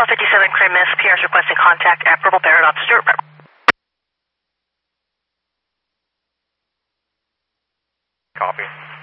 1257 Crane Miss, PR's requesting contact at Purple Paradox Stewart Park. Copy.